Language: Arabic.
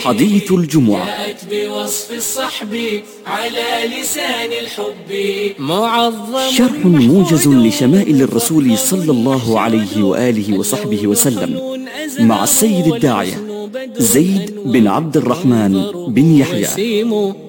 حديث الجمعة جاءت بوصف الصحب على لسان الحب معظم. شرح موجز لشمائل الرسول صلى الله عليه وآله وصحبه وسلم مع السيد الداعية زيد بن عبد الرحمن بن يحيى.